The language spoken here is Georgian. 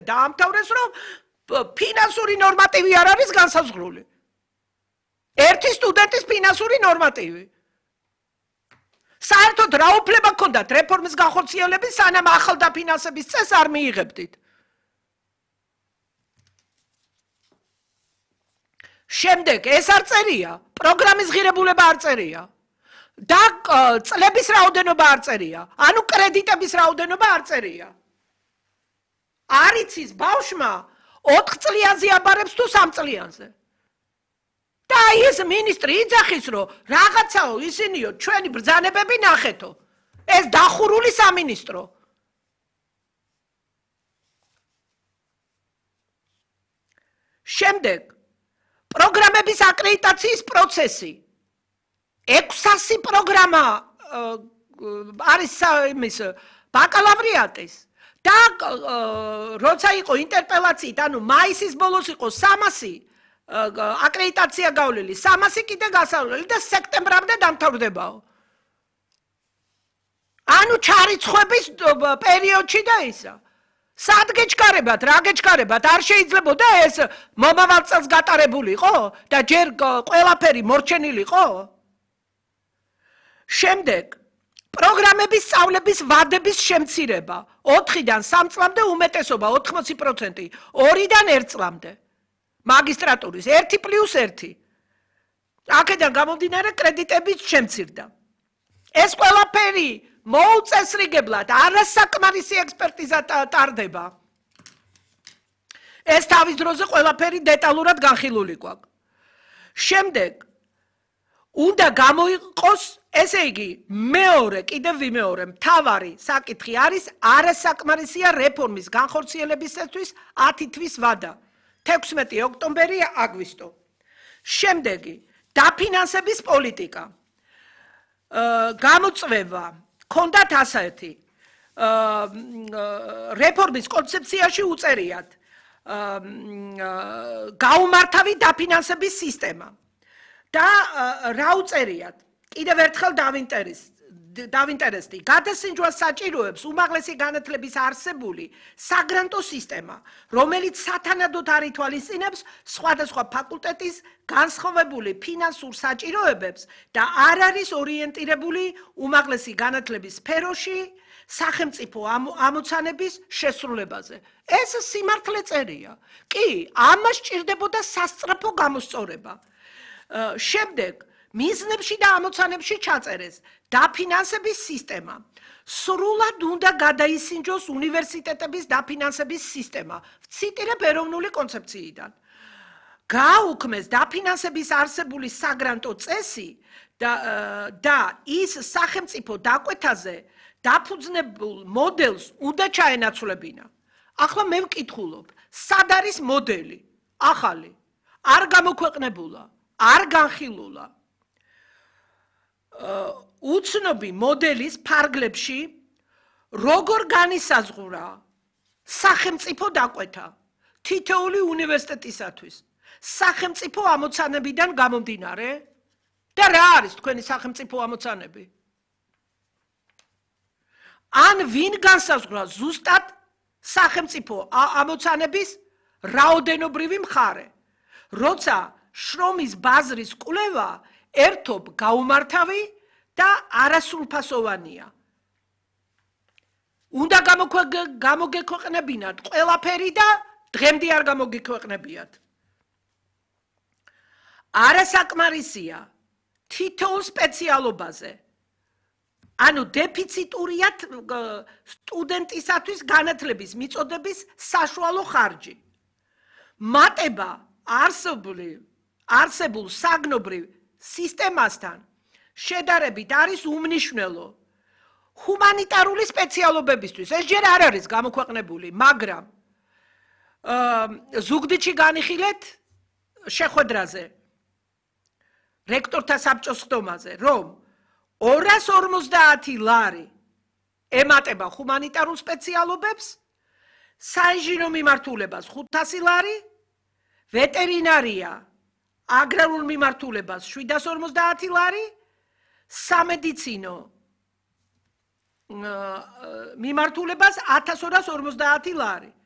დაამთავრეს, რომ ფინანსური ნორმატივი არ არის განსაზღვრული. ერთი სტუდენტის ფინანსური ნორმატივი. საერთოდ რა უფლება გქონდათ რეფორმის განხორციელების, სანამ ახალ დაფინანსების წესს არ მიიღებდით. შემდეგ ეს არ წერია, პროგრამის ღირებულება არ წერია. და წლების რაოდენობა არ წერია, ანუ კრედიტების რაოდენობა არ წერია. არ იცის ბავშვმა 4 წლიანზე აბარებს თუ 3 წლიანზე. და ეს მინისტრი იძახის, რომ რაღაცაო ისინიო ჩვენი ბრძანებები ნახეთო. ეს დახურული სამინისტრო. შემდეგ პროგრამების აკრედიტაციის პროცესი. 600 პროგრამა არის იმის ბაკალავრიატის და როცა იყო ინტერპელაციით, ანუ მაისის ბოლოს იყო 300 აკრედიტაცია გავლილი, 300 კიდე გასავლელი და სექტემბრამდე დამთავრდებაო. ანუ ჩარიცხვების პერიოდში და ისა. სად გეჩქარებათ, რა გეჩქარებათ, არ შეიძლებოდა ეს მომავალ წელს გატარებულიყო და ჯერ ყველაფერი მორჩენილიყო? შემდეგ პროგრამების სწავლების ვადების შემცირება 4-დან 3 წლამდე უმეტესობა 80%, 2-დან 1 წლამდე. მაგისტრატურის 1+1. აქედან გამომდინარე კრედიტების შემცირდა. ეს ყველაფერი მოუწესრიგებლად არასაკმარისი ექსპერტიზა ტარდება. ეს თავის დროზე ყველაფერი დეტალურად განხილული გვაქვს. შემდეგ უნდა გამოიყოს, ესე იგი, კიდევ ვიმეორე, მთავარი საკითხი არის არასაკმარისია რეფორმის განხორციელებისათვის 10 თვის ვადა. 16 ოქტომბერი აგვისტო. შემდეგი დაფინანსების პოლიტიკა. გამოწვევა ქონდათ ასეთი რეფორმის კონცეფციაში უწერიათ გაუმართავი დაფინანსების სისტემა. და რა უწერიათ? კიდევ ერთხელ დავინტერესდი. გადასინჯვა საჭიროებს უმაღლესი განათლების არსებული საგრანტო სისტემა, რომელიც სათანადოდ არ ითვალისწინებს სხვადასხვა ფაკულტეტის განსხვავებული ფინანსურ საჭიროებებს და არ არის ორიენტირებული უმაღლესი განათლების სფეროში სახელმწიფო ამოცანების შესრულებაზე. ეს სიმართლე წერია. კი, ამას სჭირდებოდა სასწრაფო გამოსწორება. შემდეგ მიზნებში და ამოცანებში ჩაწერეს დაფინანსების სისტემა. სრულად უნდა გადაისინჯოს უნივერსიტეტების დაფინანსების სისტემა. ვციტირებ ეროვნული კონცეფციიდან. გააუქმეს დაფინანსების არსებული საგრანტო წესი და ის სახელმწიფო დაკვეთაზე დაფუძნებულ მოდელს უნდა ჩაენაცვლებინა. ახლა მე ვკითხულობ, სად არის მოდელი? ახალი. არ გამოქვეყნებულა, არ განხილულა. უცნობი მოდელის ფარგლებში როგორ განისაზღვრა სახელმწიფო დაკვეთა თითოეული უნივერსიტეტისათვის სახელმწიფო ამოცანებიდან გამომდინარე და რა არის თქვენი სახელმწიფო ამოცანები? ან ვინ განსაზღვრა ზუსტად სახელმწიფო ამოცანების რაოდენობრივი მხარე, როცა შრომის ბაზრის კვლევა ერთობ გაუმართავი და არასრულფასოვანია. უნდა გამოგექვეყნებინათ ყველაფერი და დღემდე არ გამოგექვეყნებიათ. არასაკმარისია თითოეულ სპეციალობაზე. ანუ დეფიციტურია სტუდენტისათვის განათლების მიწოდების საშუალო ხარჯი. მატება არსებულ საგნობრივ სისტემასთან შედარებით არის უმნიშვნელო. ჰუმანიტარული სპეციალობებისთვის ეს ჯერ არ არის გამოქვეყნებული, მაგრამ ზუგდიდში განიხილეთ შეხვედრაზე რექტორთა საბჭოს ხდომაზე, რომ 250 ლარი ემატება ჰუმანიტარულ სპეციალობებს, საინჟინრო მიმართულებას 500 ლარი, ვეტერინარია აგრარულ მიმართულებას 750 ლარი, სამედიცინო მიმართულებას 1250 ლარი.